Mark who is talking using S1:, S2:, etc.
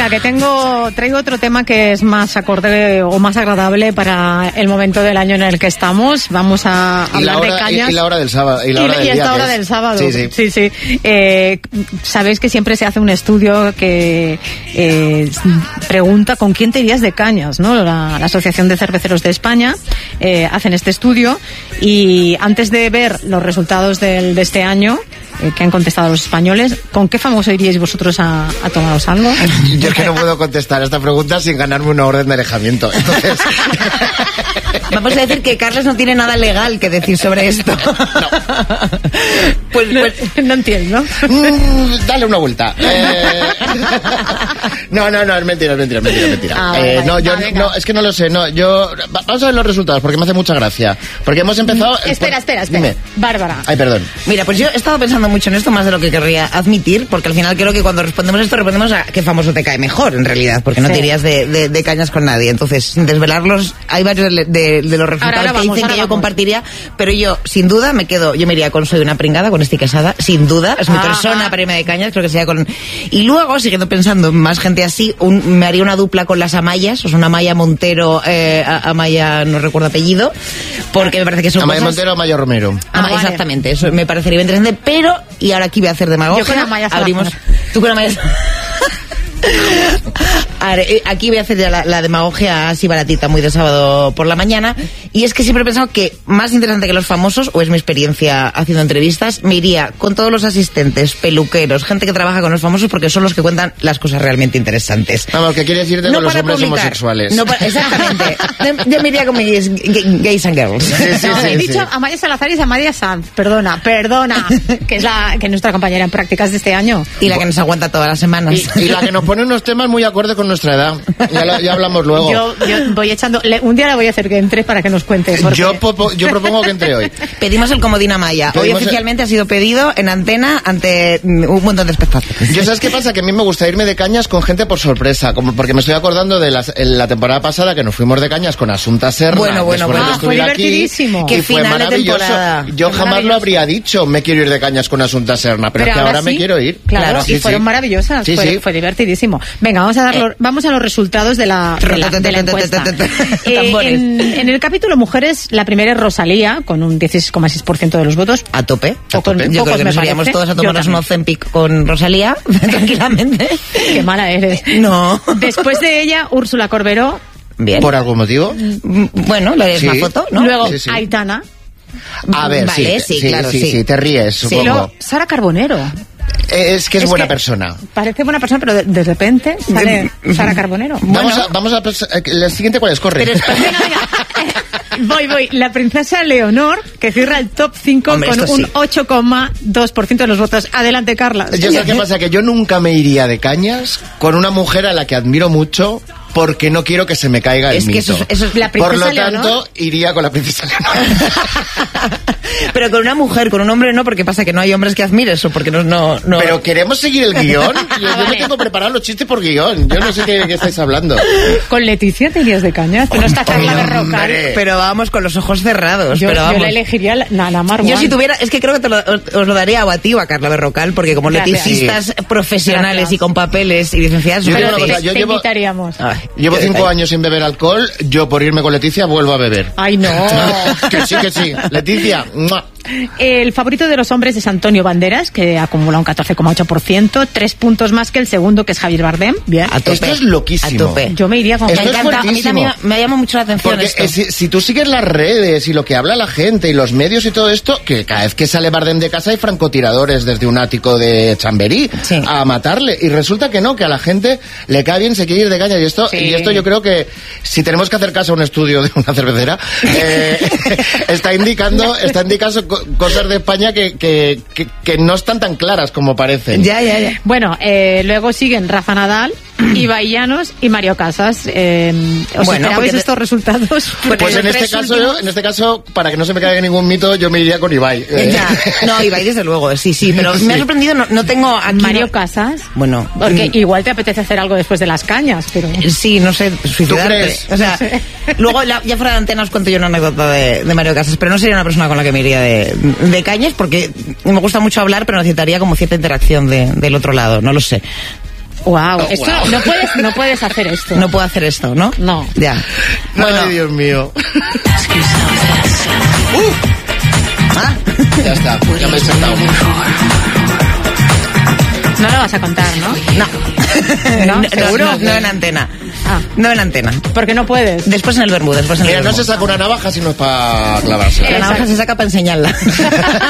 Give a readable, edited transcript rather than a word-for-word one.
S1: Venga, que traigo otro tema que es más acorde o más agradable para el momento del año en el que estamos. Vamos a hablar de cañas.
S2: Y la hora del sábado. Y
S1: esta hora del sábado. Sí. Sabéis que siempre se hace un estudio que pregunta con quién te irías de cañas, ¿no? La Asociación de Cerveceros de España hacen este estudio, y antes de ver los resultados de este año, que han contestado los españoles, ¿con qué famoso iríais vosotros a tomaros algo?
S2: Yo es que no puedo contestar a esta pregunta sin ganarme una orden de alejamiento. Entonces...
S3: Vamos a decir que Carlos no tiene nada legal que decir sobre esto.
S2: No.
S1: Pues no entiendo.
S2: Dale una vuelta. No, es mentira. Es que no lo sé. Vamos a ver los resultados, porque me hace mucha gracia. Porque hemos empezado...
S1: Espera.
S2: Dime.
S1: Bárbara.
S2: Ay, perdón.
S3: Mira, pues yo he estado pensando mucho en esto, más de lo que querría admitir, porque al final creo que cuando respondemos esto, respondemos a qué famoso te cae mejor, en realidad, porque no te irías de cañas con nadie. Entonces, sin desvelarlos, hay varios de los resultados que dicen que yo compartiría, pero yo, sin duda, me iría con Soy una pringada, con Esti Quesada, sin duda, es mi persona para irme de cañas, creo que sería con... Y luego, siguiendo pensando en más gente así, me haría una dupla con las Amayas, o sea, una Amaya Montero, Amaya, no recuerdo apellido, porque me parece que son
S2: Amaya
S3: cosas...
S2: Montero, Amaya Romero.
S3: Exactamente, eso me parecería interesante, pero, y ahora aquí voy a hacer demagogia.
S1: Yo con Amaya
S3: abrimos... Tú con Amaya... Aquí voy a hacer ya la demagogia así baratita, muy de sábado por la mañana, y es que siempre he pensado que más interesante que los famosos, o es mi experiencia haciendo entrevistas, me iría con todos los asistentes, peluqueros, gente que trabaja con los famosos, porque son los que cuentan las cosas realmente interesantes.
S2: Vamos, ¿qué quiere decir de los hombres homosexuales?
S3: Exactamente. Yo me iría con mis gays and girls.
S1: He dicho Amaya Salazar y Amaya Sanz, perdona, que es que es nuestra compañera en prácticas de este año.
S3: Y la que nos aguanta todas las semanas.
S2: Y la que nos pone unos temas muy acorde con nuestra edad. Ya hablamos luego.
S1: Yo voy echando... Un día la voy a hacer que entre para que nos cuente. Porque...
S2: Yo propongo que entre hoy.
S3: Pedimos el comodín Amaya. Hoy oficialmente ha sido pedido en antena ante un montón de espectáculos.
S2: Yo, ¿sabes qué pasa? Que a mí me gusta irme de cañas con gente por sorpresa, porque me estoy acordando de la temporada pasada que nos fuimos de cañas con Asunta Serna.
S3: Bueno.
S1: Fue divertidísimo.
S3: Qué final de temporada.
S2: Yo jamás lo habría dicho, me quiero ir de cañas con Asunta Serna, pero es que ahora me quiero ir.
S1: Claro, y fueron maravillosas. Fue divertidísimo. Venga, vamos a los resultados de la encuesta. En el capítulo Mujeres, la primera es Rosalía, con un 16,6% de los votos.
S3: A tope.
S1: Yo
S3: creo que nos iríamos todos a tomarnos un Ozempic con Rosalía, tranquilamente.
S1: Qué mala eres.
S3: No.
S1: Después de ella, Úrsula Corberó.
S3: Bien.
S2: ¿Por algún motivo?
S3: Bueno, le des una foto, ¿no?
S1: Luego, Aitana.
S2: A ver,
S3: vale,
S2: sí, te ríes, supongo.
S1: Sí, luego, Sara Carbonero.
S2: Es que es buena persona.
S1: Parece buena persona, pero de repente sale Sara Carbonero.
S2: Vamos a la siguiente, ¿cuál es? Corre.
S1: Pero venga. Voy. La princesa Leonor, que cierra el top 5 con un 8,2% de los votos. Adelante, Carla.
S2: Yo sé qué pasa, que yo nunca me iría de cañas con una mujer a la que admiro mucho, porque no quiero que se me caiga el mito.
S3: Eso es
S1: la princesa
S2: Por lo
S1: Leonor.
S2: tanto, iría con la princesa Leonor.
S3: Pero con una mujer, con un hombre no, porque pasa que no hay hombres que admires o porque no...
S2: Pero queremos seguir el guión. Yo me tengo preparado los chistes por guión. Yo no sé qué estáis hablando.
S1: ¿Con Leticia te irías de cañas? Que no está Carla Berrocal.
S3: Pero vamos, con los ojos cerrados.
S1: Yo
S3: la
S1: elegiría la Marwan.
S3: Yo si tuviera... Es que creo que os lo daría a ti o a Carla Berrocal, porque como leticistas profesionales y con papeles y licenciadas...
S1: Te invitaríamos.
S2: Llevo 5 años sin beber alcohol. Yo, por irme con Leticia, vuelvo a beber.
S1: ¡Ay, no!
S2: Que sí. Leticia.
S1: El favorito de los hombres es Antonio Banderas, que acumula un 14,8%, 3 puntos más que el segundo, que es Javier Bardem. Bien.
S2: A tope. Esto es loquísimo.
S3: A tope.
S1: Yo me iría con...
S2: Esto
S3: me encanta. A mí también me llama mucho la atención
S2: porque
S3: esto.
S2: Si tú sigues las redes y lo que habla la gente y los medios y todo esto, que cada vez que sale Bardem de casa hay francotiradores desde un ático de Chamberí a matarle. Y resulta que no, que a la gente le cae bien, se quiere ir de caña. Y esto yo creo que si tenemos que hacer caso a un estudio de una cervecera, está indicando cosas de España que no están tan claras como parecen.
S3: Ya.
S1: Bueno, luego siguen Rafa Nadal, Ibai Llanos y Mario Casas. ¿Esperabais estos resultados?
S2: Pues en este caso, para que no se me caiga ningún mito, yo me iría con Ibai.
S3: No, Ibai desde luego, sí, pero me ha sorprendido, no tengo aquí...
S1: Mario Casas.
S3: Bueno.
S1: Porque igual te apetece hacer algo después de las cañas, pero...
S3: Sí, no sé, suicidarte.
S2: ¿Tú crees?
S3: O sea, luego ya fuera de antena os cuento yo una anécdota de Mario Casas, pero no sería una persona con la que me iría de cañas, porque me gusta mucho hablar, pero necesitaría como cierta interacción del otro lado, no lo sé.
S1: Wow, esto no puedes hacer esto.
S3: No puedo hacer esto, ¿no?
S1: No.
S3: Ya.
S2: Bueno, ay, Dios mío. Ya está, ya me he sentado.
S1: No lo vas a contar, ¿no?
S3: No,
S1: ¿seguro?
S3: No en antena.
S1: Ah.
S3: No en antena.
S1: Porque no puedes.
S3: Después en el vermú,
S2: Mira, no se saca una navaja si no es para clavarse.
S3: La navaja se saca para enseñarla.